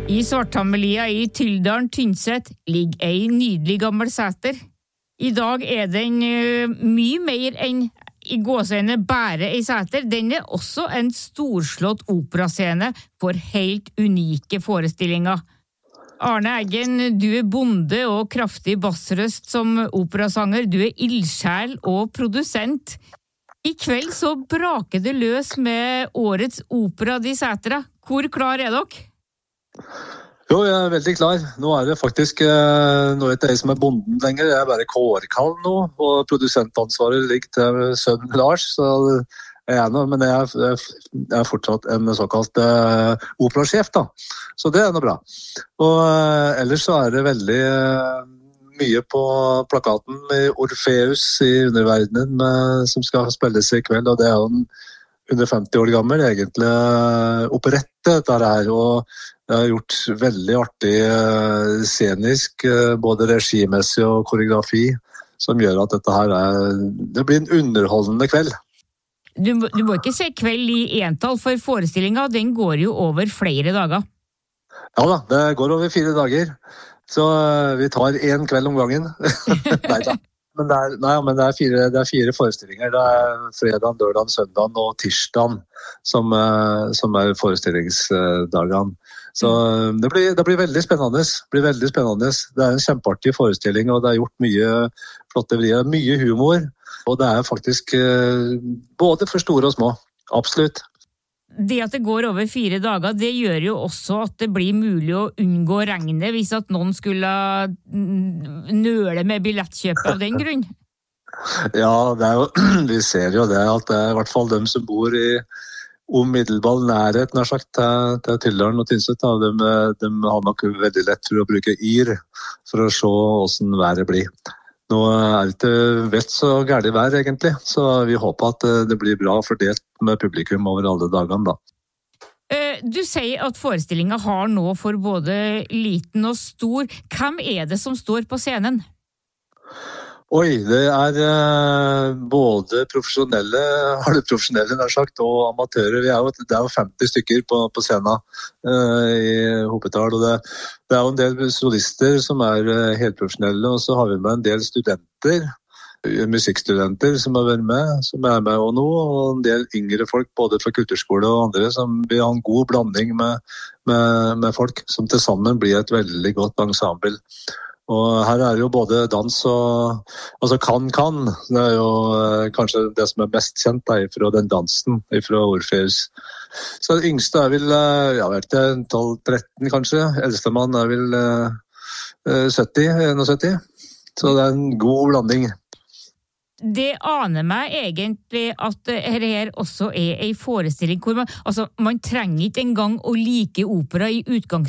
I Svarthammelia I Tyldalen Tynset ligger ei nydelig gammel sæter. I dag den mye mer enn I gåseøyne bare ei sæter. Den også en storslått operascene for helt unike forestillinger. Arne Eggen, du bonde og kraftig bassrøst som operasanger. Du ildsjel og produsent. I kveld så braker det løs med årets opera de Sætra. Hvor klar dere? Jo, jeg veldig klar. Nå det faktisk nå ikke jeg som bonden lenger. Jeg bare kårkall nå, og produsentansvaret ligger til sønnen Lars, så jeg nå, men jeg fortsatt en såkalt operasjef da. Så det noe bra. Og ellers så det veldig mye på plakaten med Orfeus I underverdenen som skal spilles I kveld, og det jo en 150 år gammel egentlig operette dette her, og det har gjort veldig artig scenisk, både regimessig og koreografi, som gjør at dette her det blir en underholdende kveld. Du må ikke se kveld I entall, for forestillingen den går jo over flere dager. Ja da, det går over 4 dager, så vi tar en kveld om gangen. Neida. Men det 4 forestillinger. Det fredagen, lørdagen, søndagen og tirsdagen som forestillingsdagene. Så det blir veldig spennende. Det en kjempeartig forestilling, og det gjort mye flotte vrier, mye humor, og det faktisk både for store og små. Absolutt. Det at det går over 4 dager, det gjør jo også at det blir mulig å unngå regnet hvis at noen skulle nøle med billettkjøpet av den grunn. Ja, det jo, vi ser jo det at det I hvert fall de som bor I umiddelbar nærhet, nær sagt, til Tyldalen og Tynset, de har nok veldig lett for å bruke yr for å se hvordan været blir. Nå det ikke vet så gærlig vær egentlig, så vi håper at det blir bra fordelt med publikum over alle dagene da. Du sier at forestillingen har nå for både liten og stor. Hvem det som står på scenen? Oi, det både profesjonelle, halvprofesjonelle nær sagt, og amatører. Det jo 50 stykker på scenen I Hopetall, og det jo en del solister som helt profesjonelle, og så har vi med en del studenter, musikkstudenter som har vært med, som med og nå, og en del yngre folk, både fra kulturskole og andre, som vil ha en god blanding med folk, som til sammen blir et veldig godt ensemble. Og her det jo både dans og altså kan. Det jo kanskje det som mest kjent da, fra den dansen, fra Orfeus. Så det yngste vel, vet jeg, 12-13 kanskje. Eldstemann vel 70-71. Så det en god blanding. Det aner meg egentlig at her også en forestilling hvor man trenger ikke engang å like opera I utgangspunktet.